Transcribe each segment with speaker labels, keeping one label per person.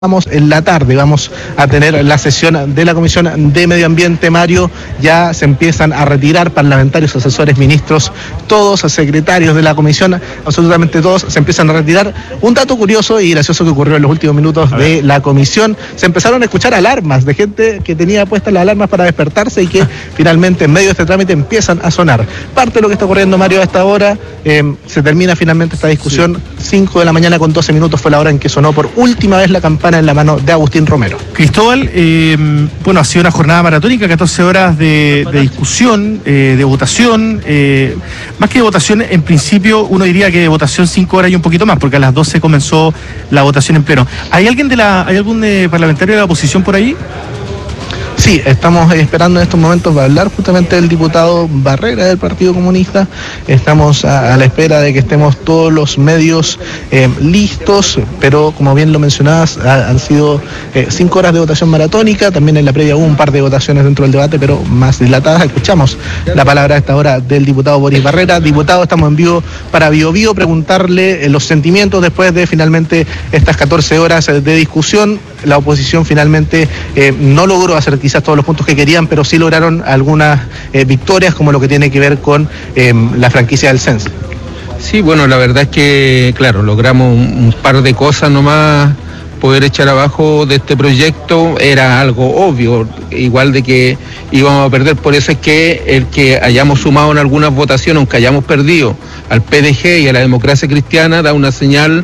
Speaker 1: En la tarde vamos a tener la sesión de la Comisión de Medio Ambiente, Mario. Ya se empiezan a retirar parlamentarios, asesores, ministros, todos secretarios de la comisión, absolutamente todos se empiezan a retirar. Un dato curioso y gracioso que ocurrió en los últimos minutos de la comisión: se empezaron a escuchar alarmas de gente que tenía puestas las alarmas para despertarse y que finalmente en medio de este trámite empiezan a sonar. Parte de lo que está ocurriendo, Mario, a esta hora. Se termina finalmente esta discusión. 5 de la mañana con 12 minutos fue la hora en que sonó por última vez la campana en la mano de Agustín Romero.
Speaker 2: Cristóbal, ha sido una jornada maratónica, 14 horas de discusión, de votación. Más que de votación, en principio uno diría que de votación 5 horas y un poquito más, porque a las 12 comenzó la votación en pleno. ¿Hay algún parlamentario de la oposición por ahí?
Speaker 1: Sí, estamos esperando en estos momentos para hablar justamente del diputado Barrera del Partido Comunista. Estamos a la espera de que estemos todos los medios listos, pero como bien lo mencionabas, han sido 5 horas de votación maratónica. También en la previa hubo un par de votaciones dentro del debate, pero más dilatadas. Escuchamos la palabra a esta hora del diputado Boris Barrera. Diputado, estamos en vivo para Bio Bio, preguntarle los sentimientos después de finalmente estas 14 horas de discusión. La oposición finalmente no logró hacer quizás todos los puntos que querían, pero sí lograron algunas victorias, como lo que tiene que ver con la franquicia del CENS.
Speaker 3: Sí, bueno, la verdad es que, claro, logramos un par de cosas nomás. Poder echar abajo de este proyecto era algo obvio, igual de que íbamos a perder. Por eso es que el que hayamos sumado en algunas votaciones, aunque hayamos perdido al PDG y a la democracia cristiana, da una señal,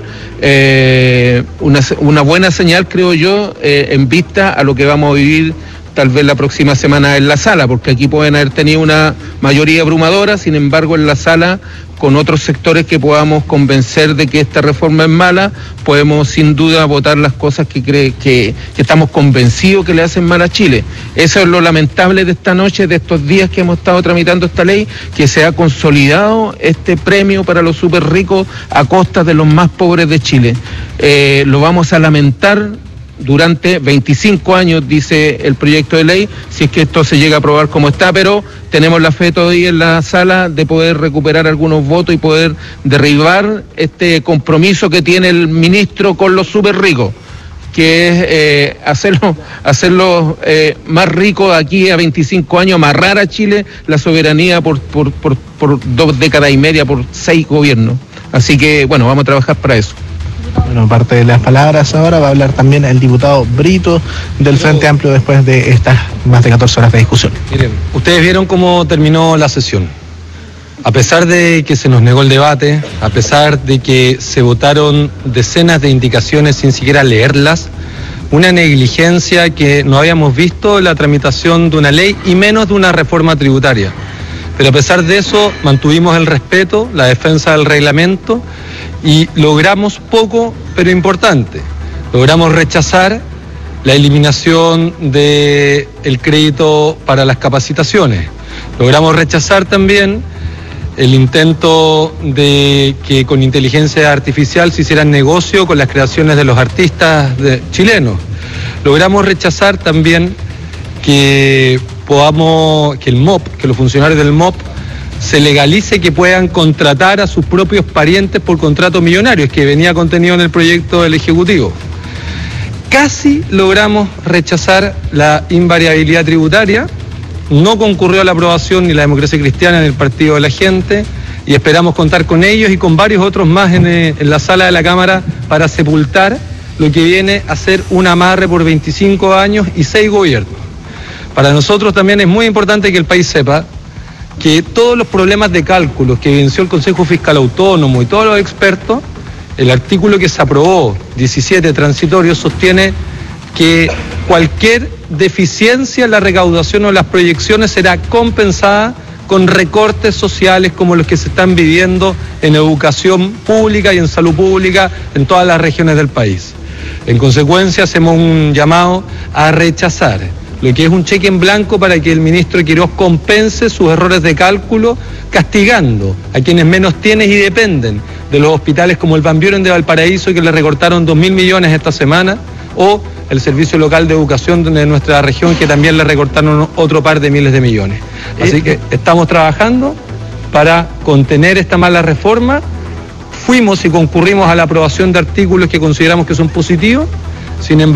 Speaker 3: una buena señal, creo yo, en vista a lo que vamos a vivir tal vez la próxima semana en la sala, porque aquí pueden haber tenido una mayoría abrumadora. Sin embargo, en la sala, con otros sectores que podamos convencer de que esta reforma es mala, podemos sin duda votar las cosas que estamos convencidos que le hacen mal a Chile. Eso es lo lamentable de esta noche, de estos días que hemos estado tramitando esta ley, que se ha consolidado este premio para los súper ricos a costa de los más pobres de Chile. Lo vamos a lamentar durante 25 años, dice el proyecto de ley, si es que esto se llega a aprobar como está, pero tenemos la fe todavía en la sala de poder recuperar algunos votos y poder derribar este compromiso que tiene el ministro con los súper ricos, que es hacerlo más rico aquí a 25 años, amarrar a Chile la soberanía por 2 décadas y media, por 6 gobiernos. Así que, bueno, vamos a trabajar para eso.
Speaker 1: Bueno, parte de las palabras ahora va a hablar también el diputado Brito del Frente Amplio después de estas más de 14 horas de discusión.
Speaker 4: Miren, ustedes vieron cómo terminó la sesión. A pesar de que se nos negó el debate, a pesar de que se votaron decenas de indicaciones sin siquiera leerlas, una negligencia que no habíamos visto en la tramitación de una ley y menos de una reforma tributaria. Pero a pesar de eso, mantuvimos el respeto, la defensa del reglamento y logramos poco, pero importante. Logramos rechazar la eliminación del crédito para las capacitaciones. Logramos rechazar también el intento de que con inteligencia artificial se hicieran negocio con las creaciones de los artistas chilenos. Logramos rechazar también que el MOP, que los funcionarios del MOP se legalice que puedan contratar a sus propios parientes por contratos millonarios, que venía contenido en el proyecto del Ejecutivo. Casi logramos rechazar la invariabilidad tributaria. No concurrió a la aprobación ni la democracia cristiana ni el Partido de la Gente, y esperamos contar con ellos y con varios otros más en la sala de la Cámara para sepultar lo que viene a ser un amarre por 25 años y 6 gobiernos. Para nosotros también es muy importante que el país sepa que todos los problemas de cálculos que evidenció el Consejo Fiscal Autónomo y todos los expertos, el artículo que se aprobó, 17 transitorio, sostiene que cualquier deficiencia en la recaudación o las proyecciones será compensada con recortes sociales como los que se están viviendo en educación pública y en salud pública en todas las regiones del país. En consecuencia, hacemos un llamado a rechazar lo que es un cheque en blanco para que el ministro Quirós compense sus errores de cálculo, castigando a quienes menos tienen y dependen de los hospitales como el Van Buren de Valparaíso, que le recortaron 2.000 millones esta semana, o el Servicio Local de Educación de nuestra región, que también le recortaron otro par de miles de millones. Así que estamos trabajando para contener esta mala reforma. Fuimos y concurrimos a la aprobación de artículos que consideramos que son positivos, Sin embargo,